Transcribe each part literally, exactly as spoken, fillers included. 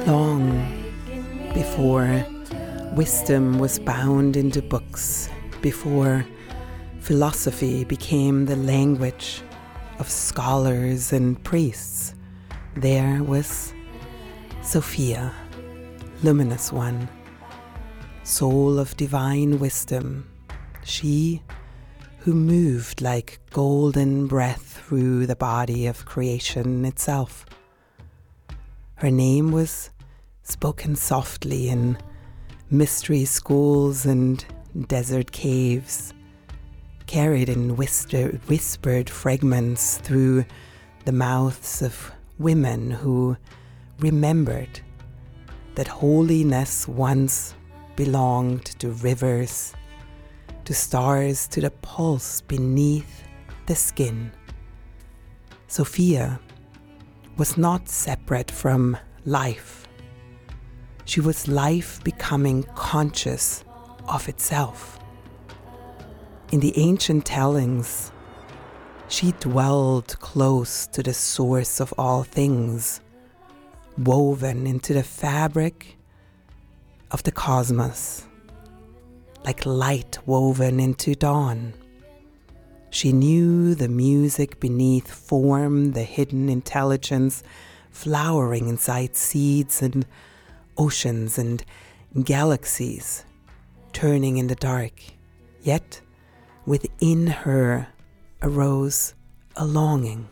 Long before wisdom was bound into books, before philosophy became the language of scholars and priests, there was Sophia, luminous one, soul of divine wisdom, she who moved like golden breath through the body of creation itself. Her name was spoken softly in mystery schools and desert caves, carried in whisper, whispered fragments through the mouths of women who remembered that holiness once belonged to rivers, to stars, to the pulse beneath the skin. Sophia was not separate from life. She was life becoming conscious of itself. In the ancient tellings, she dwelled close to the source of all things, woven into the fabric of the cosmos, like light woven into dawn. She knew the music beneath form, the hidden intelligence flowering inside seeds and oceans and galaxies turning in the dark. Yet within her arose a longing,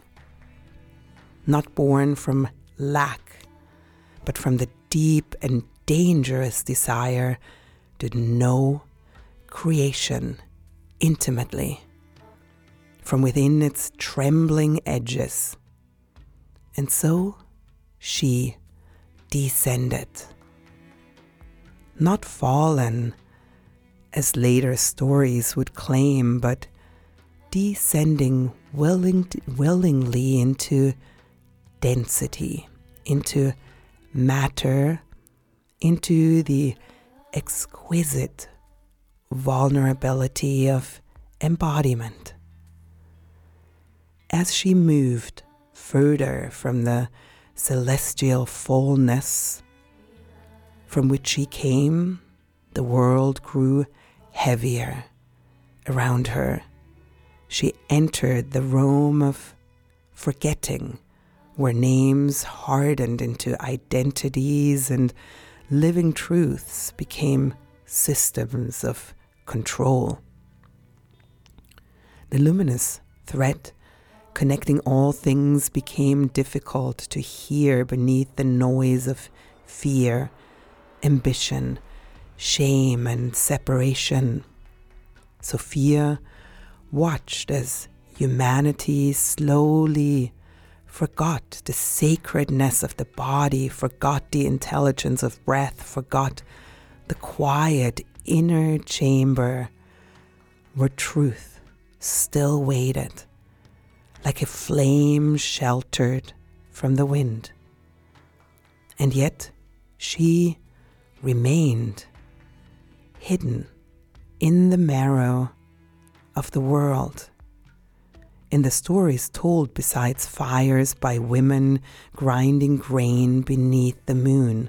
not born from lack, but from the deep and dangerous desire to know creation intimately, from within its trembling edges. And so she descended, not fallen, as later stories would claim, but descending willing, willingly into density, into matter, into the exquisite vulnerability of embodiment. As she moved further from the celestial fullness from which she came, the world grew heavier around her. She entered the realm of forgetting, where names hardened into identities and living truths became systems of control. The luminous thread connecting all things became difficult to hear beneath the noise of fear, ambition, shame, and separation. Sophia watched as humanity slowly forgot the sacredness of the body, forgot the intelligence of breath, forgot the quiet inner chamber where truth still waited, like a flame sheltered from the wind. And yet she remained hidden in the marrow of the world. In the stories told besides fires by women grinding grain beneath the moon,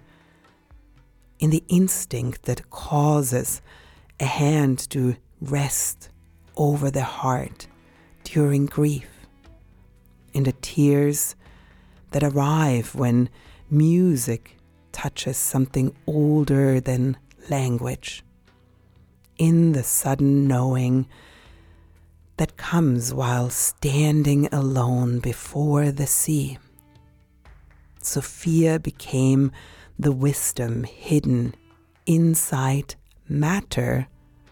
in the instinct that causes a hand to rest over the heart during grief, in the tears that arrive when music touches something older than language, in the sudden knowing that comes while standing alone before the sea. Sophia became the wisdom hidden inside matter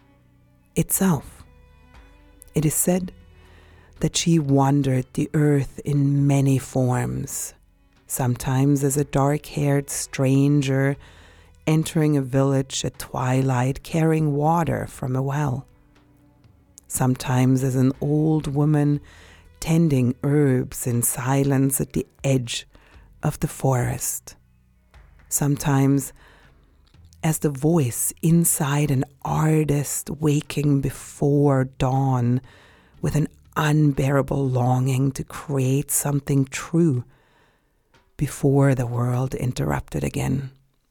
itself. It is said that she wandered the earth in many forms, sometimes as a dark-haired stranger entering a village at twilight carrying water from a well, sometimes as an old woman tending herbs in silence at the edge of the forest, sometimes as the voice inside an artist waking before dawn with an unbearable longing to create something true, before the world interrupted again.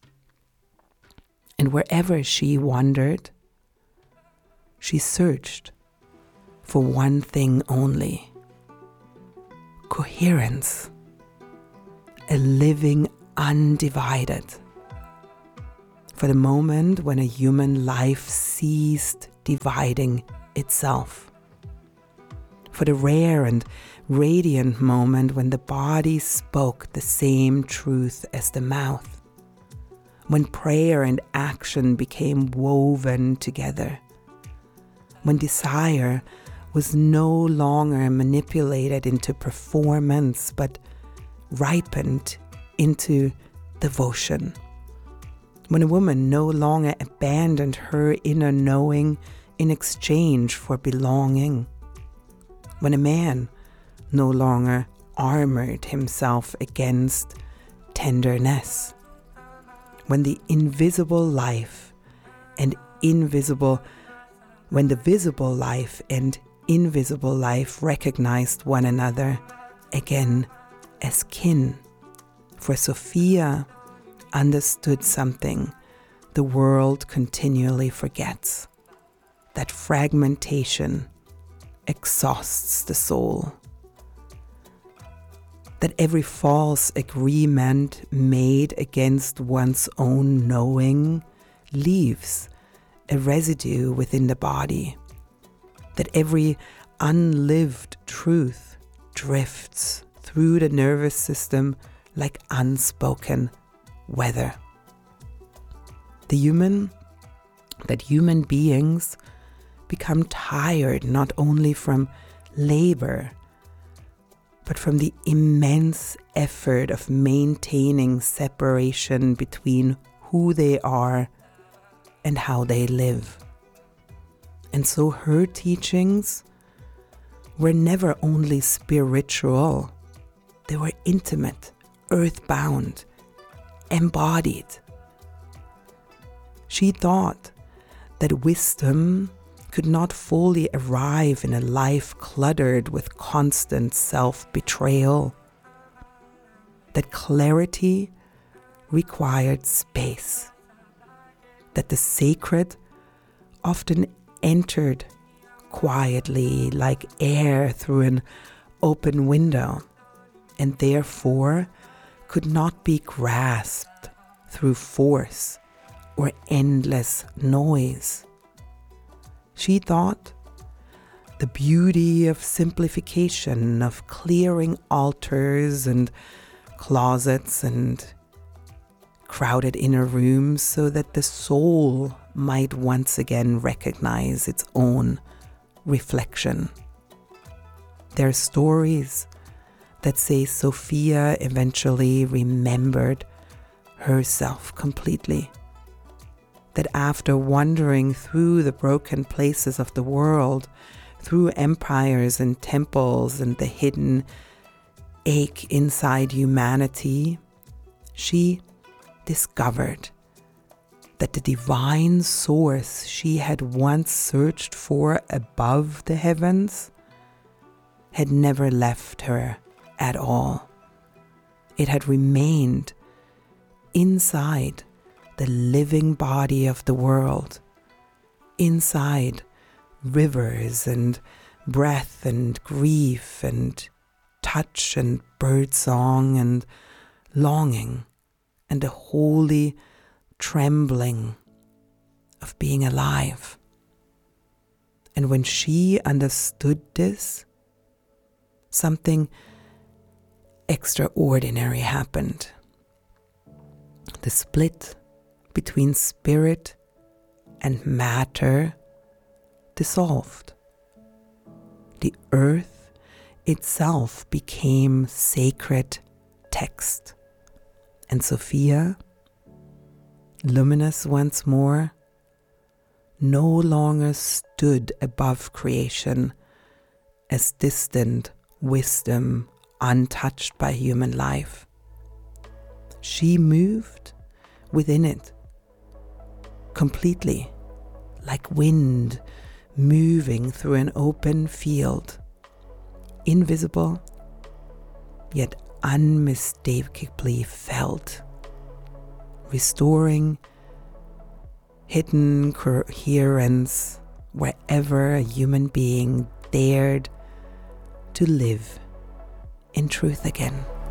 And wherever she wandered, she searched for one thing only: coherence, a living undivided. For the moment when a human life ceased dividing itself. For the rare and radiant moment when the body spoke the same truth as the mouth. When prayer and action became woven together. When desire was no longer manipulated into performance but ripened into devotion. When a woman no longer abandoned her inner knowing in exchange for belonging. When a man no longer armored himself against tenderness. When the invisible life and invisible, when the visible life and invisible life recognized one another again as kin. For Sophia understood something the world continually forgets, that fragmentation exhausts the soul, that every false agreement made against one's own knowing leaves a residue within the body, that every unlived truth drifts through the nervous system like unspoken weather. The human, that human beings become tired not only from labor, but from the immense effort of maintaining separation between who they are and how they live. And so her teachings were never only spiritual, they were intimate, earthbound, embodied. She thought that wisdom could not fully arrive in a life cluttered with constant self-betrayal, that clarity required space, that the sacred often entered quietly like air through an open window, and therefore could not be grasped through force or endless noise. She thought the beauty of simplification, of clearing altars and closets and crowded inner rooms so that the soul might once again recognize its own reflection. There are stories that say Sophia eventually remembered herself completely. That after wandering through the broken places of the world, through empires and temples and the hidden ache inside humanity, she discovered that the divine source she had once searched for above the heavens had never left her at all. It had remained inside the living body of the world, inside rivers and breath and grief and touch and birdsong and longing and the holy trembling of being alive. And when she understood this, something extraordinary happened. The split between spirit and matter dissolved. The earth itself became sacred text. And Sophia, luminous once more, no longer stood above creation as distant wisdom untouched by human life. She moved within it, completely, like wind moving through an open field, invisible, yet unmistakably felt, restoring hidden coherence wherever a human being dared to live in truth again.